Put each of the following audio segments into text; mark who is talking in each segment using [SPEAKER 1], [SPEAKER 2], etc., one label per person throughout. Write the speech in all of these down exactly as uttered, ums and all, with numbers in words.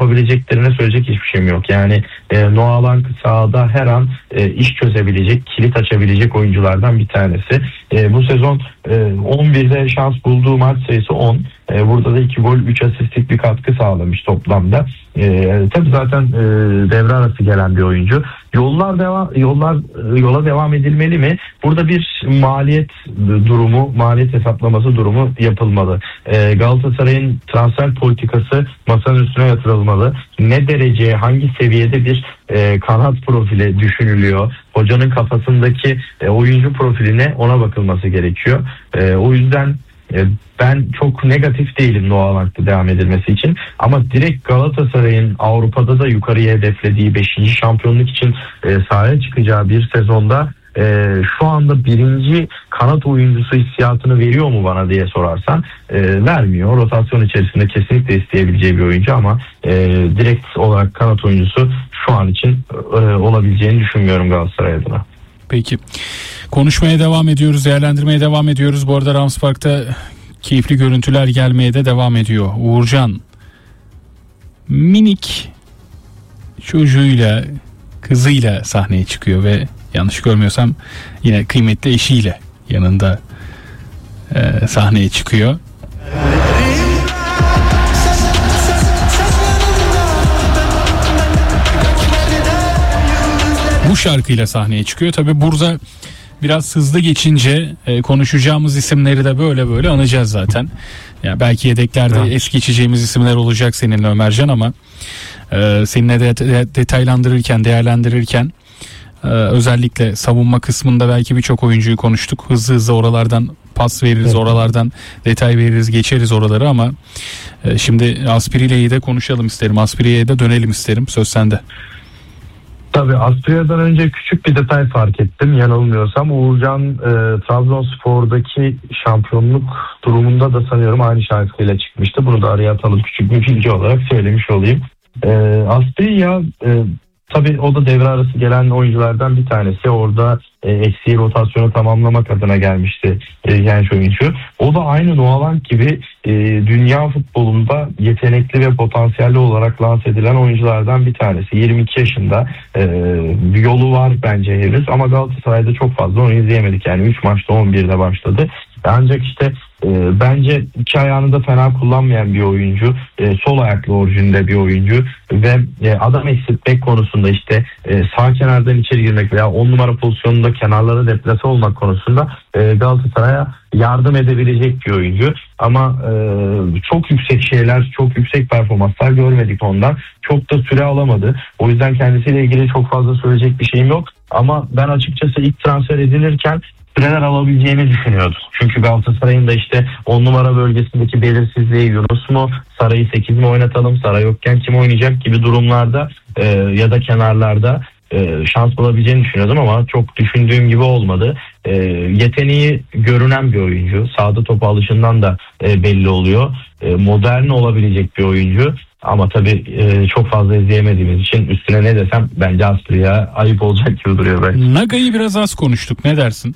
[SPEAKER 1] yapabileceklerine söyleyecek hiçbir şeyim yok. Yani e, Noah Lang sahada her an e, iş çözebilecek, kilit açabilecek oyunculardan bir tanesi. E, bu sezon e, on birde şans bulduğu maç sayısı on. E, burada da iki gol, üç asistlik bir katkı sağlamış toplamda. E, tabii zaten e, devre arası gelen bir oyuncu. Yollar devam, yollar yola devam edilmeli mi? Burada bir maliyet durumu, maliyet hesaplaması durumu yapılmalı. E, Galatasaray'ın transfer politikası masanın üstüne yatırılmalı. Ne derece, hangi seviyede bir e, kanat profili düşünülüyor? Hocanın kafasındaki e, oyuncu profiline, ona bakılması gerekiyor. E, o yüzden e, ben çok negatif değilim Noah Lang'da devam edilmesi için. Ama direkt Galatasaray'ın Avrupa'da da yukarıya hedeflediği beşinci şampiyonluk için e, sahaya çıkacağı bir sezonda e, şu anda birinci kanat oyuncusu hissiyatını veriyor mu bana diye sorarsan e, vermiyor. Rotasyon içerisinde kesinlikle isteyebileceği bir oyuncu ama e, direkt olarak kanat oyuncusu şu an için e, olabileceğini düşünmüyorum Galatasaray adına.
[SPEAKER 2] Peki. Konuşmaya devam ediyoruz, değerlendirmeye devam ediyoruz. Bu arada Rams Park'ta keyifli görüntüler gelmeye de devam ediyor. Uğurcan minik çocuğuyla, kızıyla sahneye çıkıyor ve yanlış görmüyorsam yine kıymetli eşiyle yanında e, sahneye çıkıyor. Bu şarkıyla sahneye çıkıyor. Tabii burada biraz hızlı geçince e, konuşacağımız isimleri de böyle böyle anacağız zaten. Ya belki yedeklerde evet. es geçeceğimiz isimler olacak seninle Ömercan ama e, seninle de, de detaylandırırken, değerlendirirken e, özellikle savunma kısmında belki birçok oyuncuyu konuştuk. Hızlı hızlı oralardan pas veririz, evet. oralardan detay veririz, geçeriz oraları ama e, şimdi Aspiri'yle de konuşalım isterim. Aspiri'ye de dönelim isterim. Söz sende.
[SPEAKER 1] Tabii Aspiria'dan önce küçük bir detay fark ettim. Yanılmıyorsam Uğurcan e, Trabzonspor'daki şampiyonluk durumunda da sanıyorum aynı şarkıyla çıkmıştı. Bunu da araya atalım, küçük bir bilgi olarak söylemiş olayım. E, Aspiria e, tabii o da devre arası gelen oyunculardan bir tanesi. Orada e, eksiği rotasyonu tamamlamak adına gelmişti e, genç oyuncu. O da aynı Noah Lang gibi e, dünya futbolunda yetenekli ve potansiyelli olarak lanse edilen oyunculardan bir tanesi. yirmi iki yaşında e, bir yolu var bence henüz ama Galatasaray'da çok fazla onu izleyemedik. Yani üç maçta on birde başladı. Ancak işte e, bence iki ayağını da fena kullanmayan bir oyuncu. E, sol ayaklı orijinde bir oyuncu ve e, adam eksiltmek konusunda işte e, sağ kenardan içeri girmek veya on numara pozisyonunda kenarlara deplase olmak konusunda e, Galatasaray'a yardım edebilecek bir oyuncu. Ama e, çok yüksek şeyler, çok yüksek performanslar görmedik ondan. Çok da süre alamadı. O yüzden kendisiyle ilgili çok fazla söyleyecek bir şeyim yok. Ama ben açıkçası ilk transfer edilirken süreler alabileceğini düşünüyordum. Çünkü Galatasaray'ın da işte on numara bölgesindeki belirsizliği, Yunus mu, Saray'ı sekiz mi oynatalım, Saray yokken kim oynayacak gibi durumlarda e, ya da kenarlarda e, şans bulabileceğini düşünüyordum ama çok düşündüğüm gibi olmadı. E, yeteneği görünen bir oyuncu. Sahada topa alışından da e, belli oluyor. E, modern olabilecek bir oyuncu. Ama tabii e, çok fazla izleyemediğimiz için üstüne ne desem bence Aspiria'ya ayıp olacak gibi duruyor belki.
[SPEAKER 2] Naga'yı biraz az konuştuk. Ne dersin?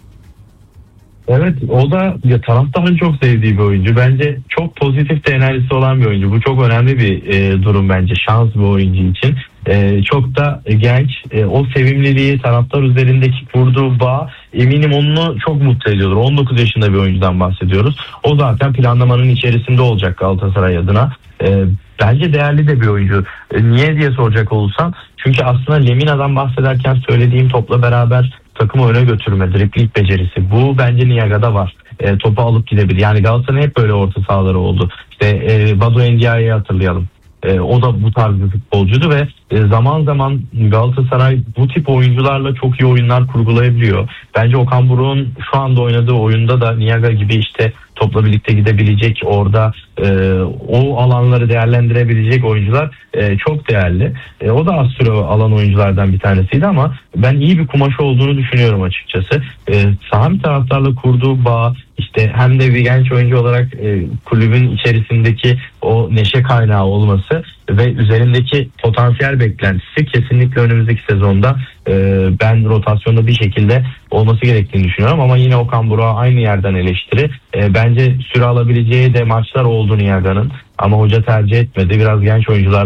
[SPEAKER 1] Evet, o da ya, taraftarın çok sevdiği bir oyuncu. Bence çok pozitif de enerjisi olan bir oyuncu. Bu çok önemli bir e, durum bence. Şans bir oyuncu için. E, çok da genç. E, o sevimliliği, taraftar üzerindeki kurduğu bağ eminim onu çok mutlu ediyordur. on dokuz yaşında bir oyuncudan bahsediyoruz. O zaten planlamanın içerisinde olacak Galatasaray adına. E, bence değerli de bir oyuncu. E, niye diye soracak olursan. Çünkü aslında Lemina'dan bahsederken söylediğim topla beraber takımı öne götürme, dripling becerisi. Bu bence Niaga'da var. E, topu alıp gidebilir. Yani Galatasaray'ın hep böyle orta sahaları oldu. İşte e, Badu Endiaye'yi hatırlayalım. E, o da bu tarz bir futbolcuydu ve e, zaman zaman Galatasaray bu tip oyuncularla çok iyi oyunlar kurgulayabiliyor. Bence Okan Buruk'un şu anda oynadığı oyunda da Niaga gibi işte topla birlikte gidebilecek, orada e, o alanları değerlendirebilecek oyuncular e, çok değerli. E, o da az süre alan oyunculardan bir tanesiydi ama ben iyi bir kumaşı olduğunu düşünüyorum açıkçası. E, Sami taraftarla kurduğu bağ, işte hem de bir genç oyuncu olarak e, kulübün içerisindeki o neşe kaynağı olması ve üzerindeki potansiyel beklentisi kesinlikle önümüzdeki sezonda e, ben rotasyonda bir şekilde olması gerektiğini düşünüyorum ama yine Okan Buruk'a aynı yerden eleştiri. E, bence süre alabileceği de maçlar oldu Niaga'nın ama hoca tercih etmedi. Biraz genç oyuncular